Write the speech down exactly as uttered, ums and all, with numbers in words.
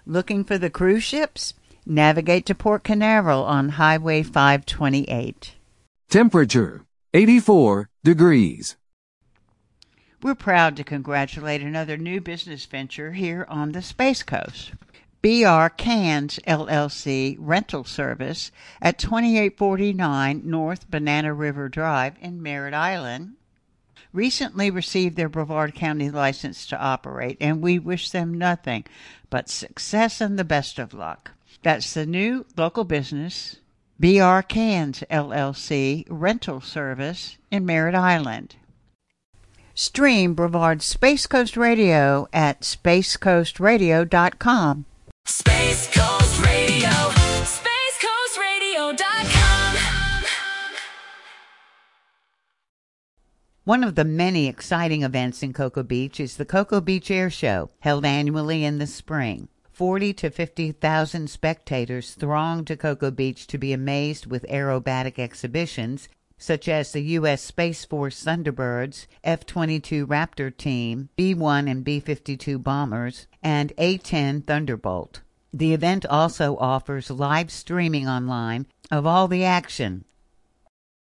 Looking for the cruise ships? Navigate to Port Canaveral on Highway five twenty-eight. Temperature, eighty-four degrees. We're proud to congratulate another new business venture here on the Space Coast. B R Cans, L L C rental service at twenty-eight forty-nine North Banana River Drive in Merritt Island recently received their Brevard County license to operate, and we wish them nothing but success and the best of luck. That's the new local business, B R Cans, L L C rental service in Merritt Island. Stream Brevard Space Coast Radio at space coast radio dot com. Space Coast Radio, space coast radio dot com. One of the many exciting events in Cocoa Beach is the Cocoa Beach Air Show, held annually in the spring. Forty to fifty thousand spectators throng to Cocoa Beach to be amazed with aerobatic exhibitions such as the U S Space Force Thunderbirds, F twenty-two Raptor team, B one and B fifty-two bombers, and A ten Thunderbolt. The event also offers live streaming online of all the action,